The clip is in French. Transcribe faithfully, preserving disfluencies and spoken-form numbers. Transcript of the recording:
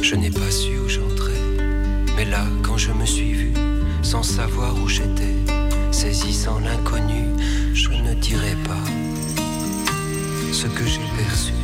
Je n'ai pas su où j'entrais, mais là, quand je me suis vu, sans savoir où j'étais, saisissant l'inconnu, je ne dirai pas ce que j'ai perçu.